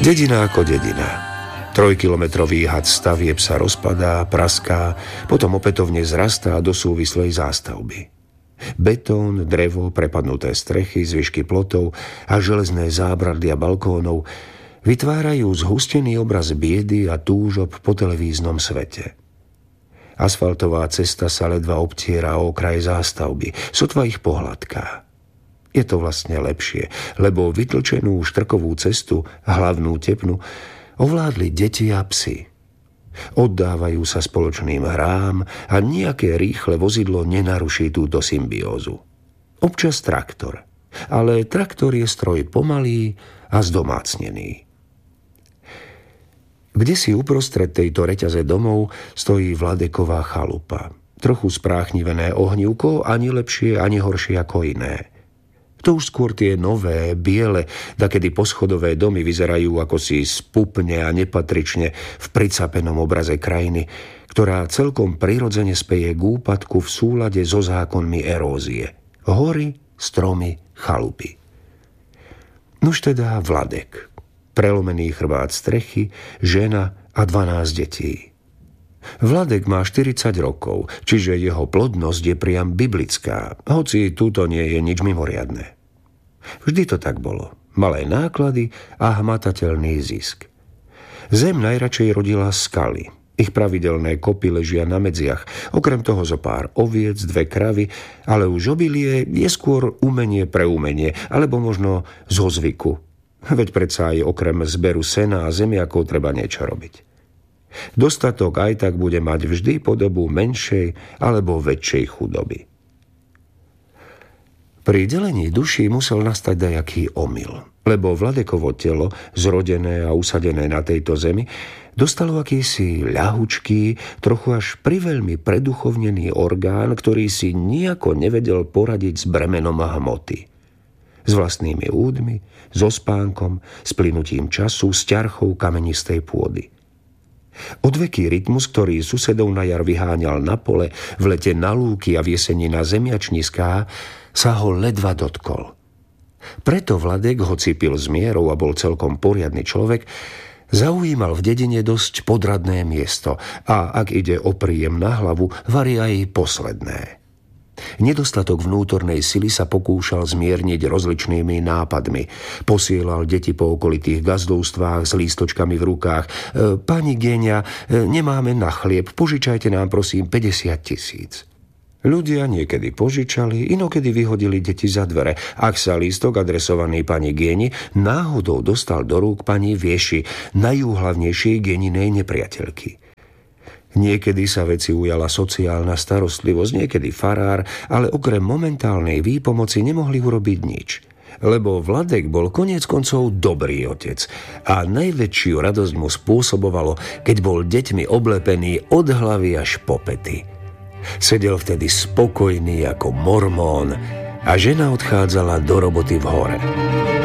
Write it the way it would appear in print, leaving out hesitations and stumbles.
Dedina ako dedina. 3-kilometrový had stavieb sa rozpadá, praská, potom opätovne zrastá do súvislej zástavby. Betón, drevo, prepadnuté strechy, zvyšky plotov a železné zábradlia balkónov vytvárajú zhustený obraz biedy a túžob po televíznom svete. Asfaltová cesta sa ledva obtiera o okraj zástavby, sotva ich pohľadká. Je to vlastne lepšie, lebo vytlčenú štrkovú cestu, hlavnú tepnu, ovládli deti a psi. Oddávajú sa spoločným hrám a nejaké rýchle vozidlo nenaruší túto symbiózu. Občas traktor, ale traktor je stroj pomalý a zdomácnený. Kdesi uprostred tejto reťaze domov stojí Vladeková chalupa. Trochu spráchnivené ohnívko, ani lepšie, ani horšie ako iné. To už skôr tie nové, biele, dakedy poschodové domy vyzerajú ako si spupne a nepatrične v pricapenom obraze krajiny, ktorá celkom prirodzene speje k úpadku v súlade so zákonmi erózie. Hory, stromy, chalupy. Nuž teda Vladek. Prelomený chrbát strechy, žena a 12 detí. Vladek má 40 rokov, čiže jeho plodnosť je priam biblická, hoci túto nie je nič mimoriadne. Vždy to tak bolo. Malé náklady a hmatateľný zisk. Zem najradšej rodila skaly. Ich pravidelné kopy ležia na medziach. Okrem toho zo pár oviec, 2 kravy, ale už obilie je skôr umenie pre umenie, alebo možno zo zvyku. Veď predsa aj okrem zberu sena a zemiakov treba niečo robiť. Dostatok aj tak bude mať vždy podobu menšej alebo väčšej chudoby. Pri delení duší musel nastať dajaký omyl, lebo Vladekovo telo, zrodené a usadené na tejto zemi, dostalo akýsi ľahučký, trochu až priveľmi preduchovnený orgán, ktorý si nijako nevedel poradiť s bremenom hmoty. S vlastnými údmi, so spánkom, s plynutím času, s ťarchou kamenistej pôdy. Odveký rytmus, ktorý susedov na jar vyháňal na pole, v lete na lúky a v jeseni na zemiačniská, sa ho ledva dotkol. Preto Vladek, hoci pil s mierou a bol celkom poriadny človek, zaujímal v dedine dosť podradné miesto a ak ide o príjem na hlavu, vari aj posledné. Nedostatok vnútornej sily sa pokúšal zmierniť rozličnými nápadmi. Posielal deti po okolitých gazdovstvách s lístočkami v rukách. Pani Géňa, nemáme na chlieb, požičajte nám prosím 50 000. Ľudia niekedy požičali, inokedy vyhodili deti za dvere. Ak sa lístok adresovaný pani Géni náhodou dostal do rúk pani Vieši, najúhlavnejšej Géninej nepriateľky. Niekedy sa veci ujala sociálna starostlivosť, niekedy farár, ale okrem momentálnej výpomoci nemohli urobiť nič. Lebo Vladek bol koniec koncov dobrý otec a najväčšiu radosť mu spôsobovalo, keď bol deťmi oblepený od hlavy až po pety. Sedel vtedy spokojný ako mormón a žena odchádzala do roboty v hore.